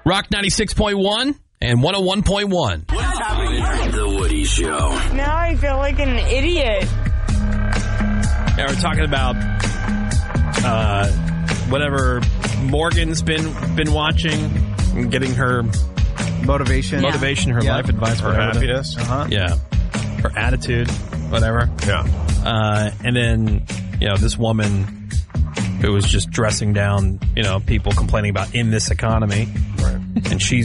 Rock 96.1 and 101.1. What's happening? The Woody Show. Now I feel like an idiot. Yeah, we're talking about whatever Morgan's been watching and getting her motivation, her life advice, her happiness. Yeah, her attitude, whatever. Yeah. And then, this woman who was just dressing down, people complaining about in this economy. Right. And she's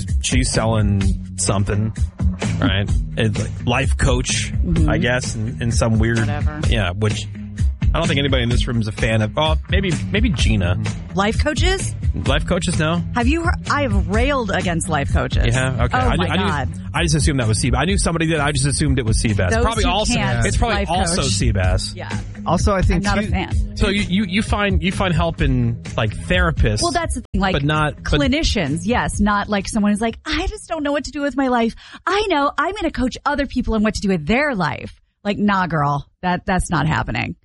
selling something, right? It's like life coach, I guess, in some weird, whatever. Yeah, which I don't think anybody in this room is a fan of. Oh, maybe Gina. Life coaches? Life coaches, no? Have you heard? I have railed against life coaches. Yeah, okay. Oh, my God. I just assumed that was Seabass. I knew somebody did. I just assumed it was Seabass. Those Probably who also. can't It's probably life also coach. Seabass. Yeah. Also, I think I'm not a fan. So you find help in like therapists. Well, that's the thing. Like, but not clinicians, yes, not like someone who's like, I just don't know what to do with my life. I know I'm going to coach other people on what to do with their life. Like, nah, girl, that's not happening.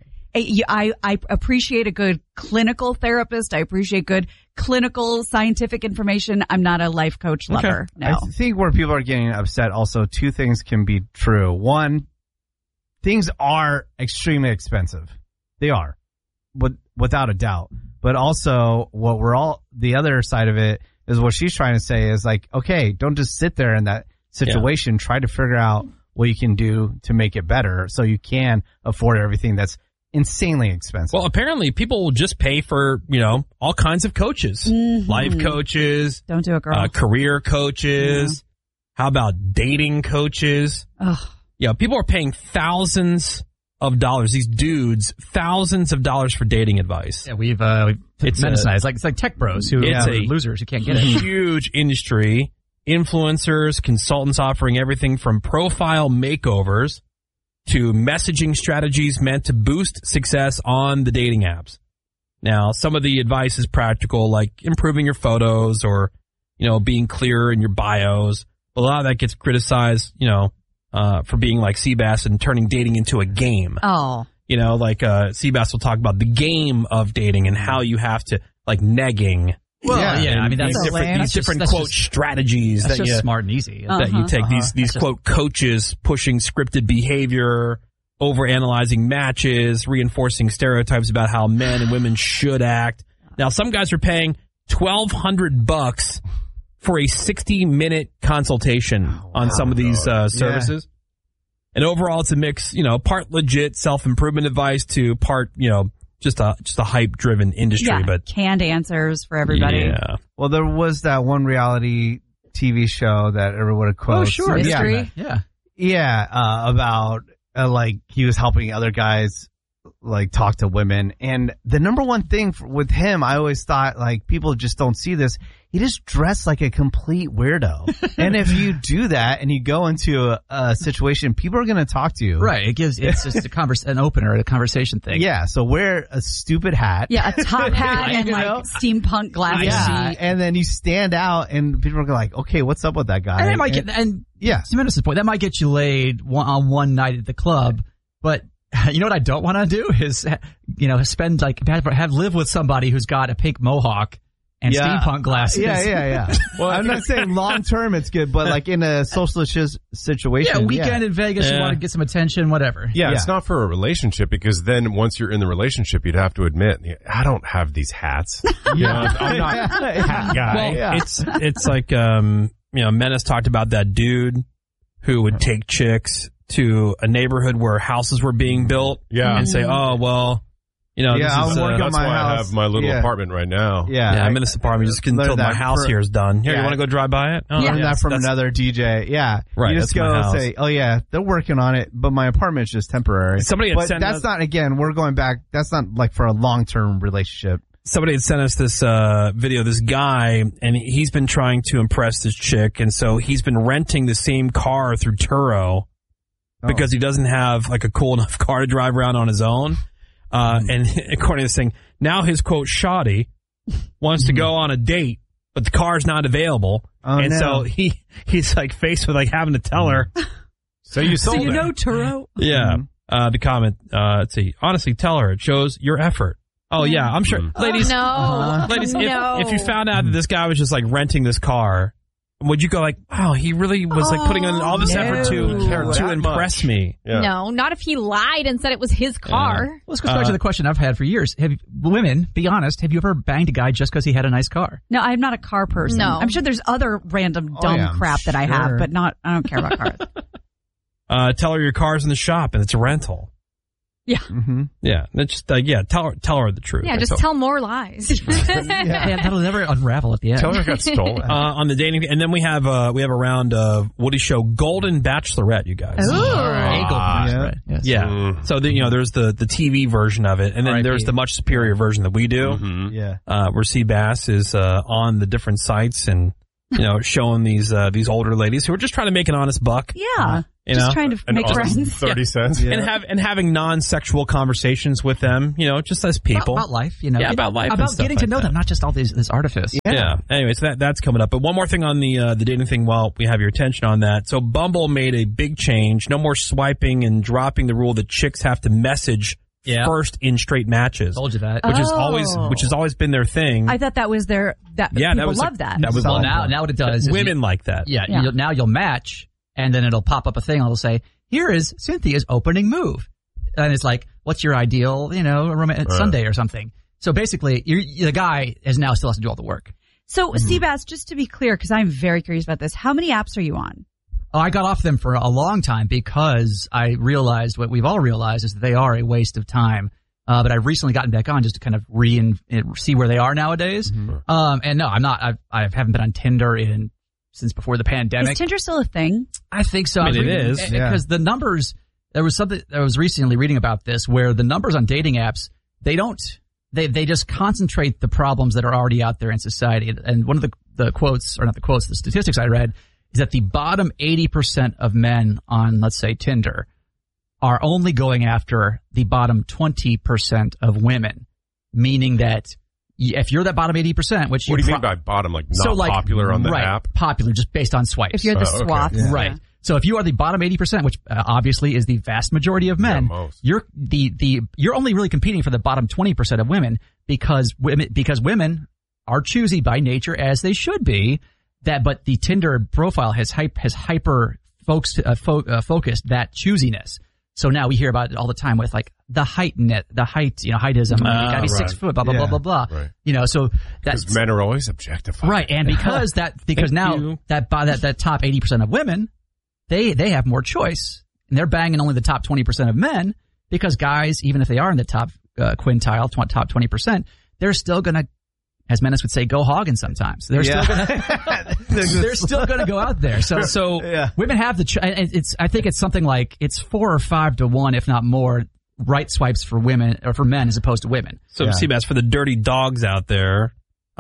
I appreciate a good clinical therapist. I appreciate good clinical scientific information. I'm not a life coach lover. No. I think where people are getting upset, also, two things can be true. One, things are extremely expensive. They are, without a doubt. But also, the other side of it is what she's trying to say is like, okay, don't just sit there in that situation. Try to figure out what you can do to make it better so you can afford everything that's insanely expensive. Well, apparently people will just pay for, all kinds of coaches. Life coaches. Don't do it, girl. Career coaches. How about dating coaches? Ugh. Yeah, people are paying thousands of dollars. These dudes, thousands of dollars for dating advice. Yeah, we've mentioned it's like tech bros who are losers who can't get it. Huge industry. Influencers, consultants offering everything from profile makeovers to messaging strategies meant to boost success on the dating apps. Now, some of the advice is practical, like improving your photos or, being clearer in your bios. A lot of that gets criticized, for being like Seabass and turning dating into a game. Oh. Seabass will talk about the game of dating and how you have to, like, negging. Well, I mean, that's these different quote strategies that's that just you smart and easy. That you take these quote coaches pushing scripted behavior, overanalyzing matches, reinforcing stereotypes about how men and women should act. Now, some guys are paying $1,200 for a 60-minute consultation on some of these services. And overall, it's a mix, part legit self-improvement advice to part, just a hype-driven industry, but canned answers for everybody. Yeah. Well, there was that one reality TV show that everyone would quote. Oh, sure. Mystery. About like he was helping other guys like talk to women, and the number one thing with him, I always thought like people just don't see this. He just dressed like a complete weirdo, and if you do that and you go into a situation, people are going to talk to you. Right. It's just an opener, a conversation thing. Yeah. So wear a stupid hat. Yeah, a top hat and like steampunk glasses. Yeah, and then you stand out, and people are like, "Okay, what's up with that guy?" And that might to Menace's point, that might get you laid on one night at the club, but. You know what I don't want to do is, spend live with somebody who's got a pink mohawk and steampunk glasses. Yeah. Well, I'm not saying long term it's good, but like in a social situation. Yeah, weekend in Vegas, you want to get some attention, whatever. Yeah, it's not for a relationship because then once you're in the relationship, you'd have to admit, I don't have these hats. I'm not a hat guy. Well, it's like, Menace talked about that dude who would take chicks to a neighborhood where houses were being built and say, oh, well, this is, that's why I have my little apartment right now. I'm in this apartment just until my house here is done. Here, you want to go drive by it? Oh, learned that from another DJ. Yeah. Right. You just go and say, oh, yeah, they're working on it, but my apartment's just temporary. That's not, again, we're going back. That's not like for a long-term relationship. Somebody had sent us this video, this guy, and he's been trying to impress this chick, and so he's been renting the same car through Turo. Because he doesn't have like a cool enough car to drive around on his own. And according to this thing, now his quote shoddy wants to go on a date, but the car's not available. So he's like faced with like having to tell her. So you sold it. Turo? Yeah. The comment, let's see. Honestly, tell her it shows your effort. Oh yeah, I'm sure, ladies. Ladies, if you found out that this guy was just like renting this car, would you go like, wow, he really was like putting in all this effort to impress me? Yeah. No, not if he lied and said it was his car. Well, this goes back to the question I've had for years. Women, be honest, have you ever banged a guy just because he had a nice car? No, I'm not a car person. No. I'm sure there's other random dumb crap that I have, but I don't care about cars. Tell her your car's in the shop and it's a rental. Yeah. Mm-hmm. Yeah. That's just, tell her the truth. Yeah, just tell more lies. Yeah, that'll never unravel at the end. Tell her it got stolen. On the dating, and then we have a round of Woody Show Golden Bachelorette, you guys. Ooh. Right. Yes. Yeah. So there's the TV version of it, and then there's the much superior version that we do. Mm-hmm. Yeah. Where Seabass is on the different sites and showing these older ladies who are just trying to make an honest buck. Yeah. Just trying to make friends. 30 cents. Yeah. And having non-sexual conversations with them, just as people. About life, Yeah, about life. About getting to know them, not just all this artifice. Yeah. Anyway, so that's coming up. But one more thing on the dating thing while we have your attention on that. So Bumble made a big change. No more swiping and dropping the rule that chicks have to message first in straight matches. Told you that. Which has always been their thing. I thought that was people love that. That was now what it does is women like that. Yeah. Now you'll match, and then it'll pop up a thing. It'll say, "Here is Cynthia's opening move," and it's like, "What's your ideal, Sunday or something?" So basically, the guy now still has to do all the work. So Seabass, just to be clear, because I'm very curious about this, how many apps are you on? Oh, I got off them for a long time because I realized what we've all realized is that they are a waste of time. But I've recently gotten back on just to kind of see where they are nowadays. Mm-hmm. And no, I'm not. I haven't been on Tinder since before the pandemic. Is Tinder still a thing? I think so. It is. Because the numbers, there was something I was recently reading about this where the numbers on dating apps, they just concentrate the problems that are already out there in society. And one of the statistics I read is that the bottom 80% of men on, let's say, Tinder are only going after the bottom 20% of women, meaning that if you're that bottom 80%, which what do you mean by bottom? Like not popular on the app? Popular just based on swipes. If you're the swath. Okay. Right. So if you are the bottom 80%, which obviously is the vast majority of men, you're only really competing for the bottom 20% of women because women are choosy by nature, as they should be. But the Tinder profile has hyper focused that choosiness. So now we hear about it all the time with like the heightism. You gotta be 6 foot, blah blah blah blah blah. Right. So that's because men are always objectified. Right, and because now that top 80% of women, they have more choice, and they're banging only the top 20% of men because guys, even if they are in the top quintile, top 20%, they're still gonna, as Menace would say, go hogging sometimes. They're still going to go out there. So women have I think it's something like it's 4 or 5 to 1, if not more, right swipes for women or for men as opposed to women. So Seabass, for the dirty dogs out there,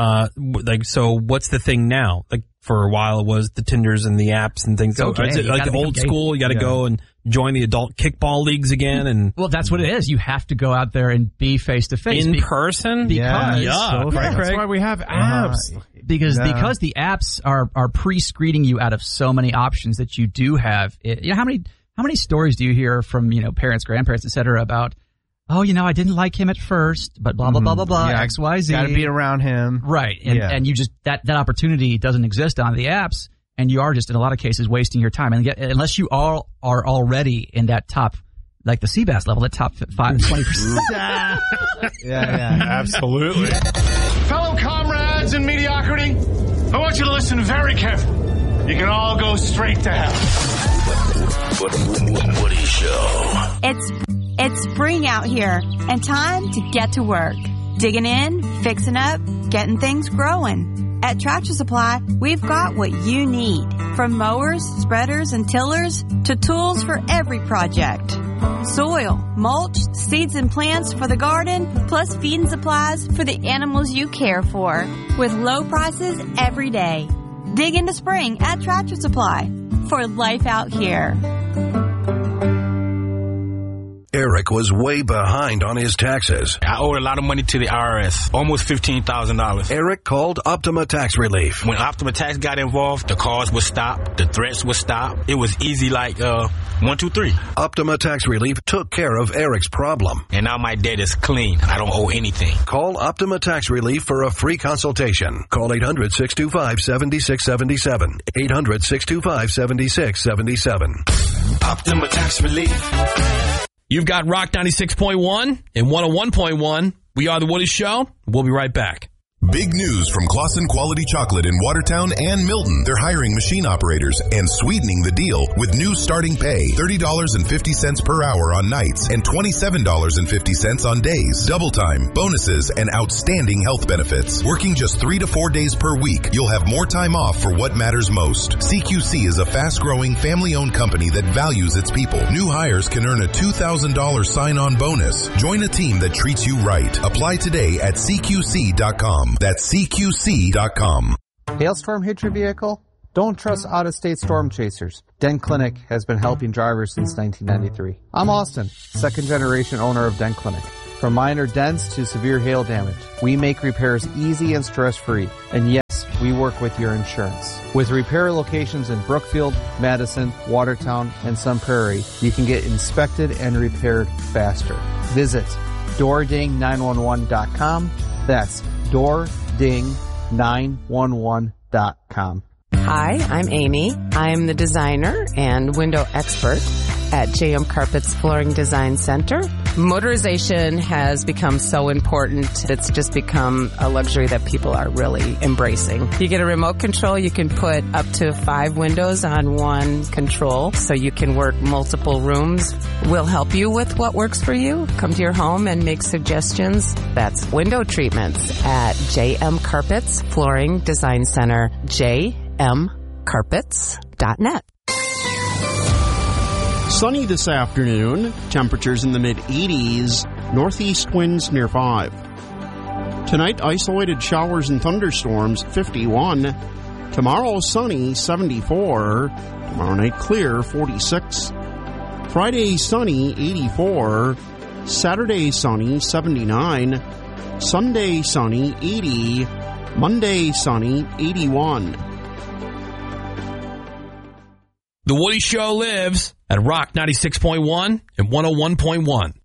so what's the thing now? Like for a while it was the Tinders and the apps and things. So is it like the old school? You got to go and join the adult kickball leagues again, and well, that's what it is. You have to go out there and be face to face in person. That's why we have apps. Because the apps are pre-screening you out of so many options that you do have. How many stories do you hear from parents, grandparents, etc. about? Oh, I didn't like him at first, but blah blah blah blah blah. X Y Z. Got to be around him, right? And you just that opportunity doesn't exist on the apps. And you are just, in a lot of cases, wasting your time. And unless you all are already in that top, like the Seabass level, that top 20%. Absolutely. Fellow comrades in mediocrity, I want you to listen very carefully. You can all go straight to hell. Woody Show. It's spring out here, and time to get to work. Digging in, fixing up, getting things growing. At Tractor Supply, we've got what you need. From mowers, spreaders, and tillers to tools for every project. Soil, mulch, seeds and plants for the garden, plus feed and supplies for the animals you care for. With low prices every day. Dig into spring at Tractor Supply for life out here. Eric was way behind on his taxes. I owed a lot of money to the IRS, almost $15,000. Eric called Optima Tax Relief. When Optima Tax got involved, the calls would stop, the threats would stop. It was easy like 1, 2, 3. Optima Tax Relief took care of Eric's problem. And now my debt is clean. I don't owe anything. Call Optima Tax Relief for a free consultation. Call 800-625-7677. 800-625-7677. Optima Tax Relief. You've got Rock 96.1 and 101.1. We are The Woody Show. We'll be right back. Big news from Claussen Quality Chocolate in Watertown and Milton. They're hiring machine operators and sweetening the deal with new starting pay. $30.50 per hour on nights and $27.50 on days. Double time, bonuses, and outstanding health benefits. Working just 3 to 4 days per week, you'll have more time off for what matters most. CQC is a fast-growing, family-owned company that values its people. New hires can earn a $2,000 sign-on bonus. Join a team that treats you right. Apply today at CQC.com. That's CQC.com. Hailstorm hit your vehicle? Don't trust out-of-state storm chasers. Dent Clinic has been helping drivers since 1993. I'm Austin, second-generation owner of Dent Clinic. From minor dents to severe hail damage, we make repairs easy and stress-free. And yes, we work with your insurance. With repair locations in Brookfield, Madison, Watertown, and Sun Prairie, you can get inspected and repaired faster. Visit DoorDing911.com. That's DoorDing911.com. Hi, I'm Amy. I'm the designer and window expert at JM Carpets Flooring Design Center. Motorization has become so important. It's just become a luxury that people are really embracing. You get a remote control. You can put up to 5 windows on one control, so you can work multiple rooms. We'll help you with what works for you. Come to your home and make suggestions. That's window treatments at JM Carpets Flooring Design Center, jmcarpets.net. Sunny this afternoon, temperatures in the mid-80s, northeast winds near 5. Tonight, isolated showers and thunderstorms, 51. Tomorrow, sunny, 74. Tomorrow night, clear, 46. Friday, sunny, 84. Saturday, sunny, 79. Sunday, sunny, 80. Monday, sunny, 81. The Woody Show lives at Rock 96.1 and 101.1.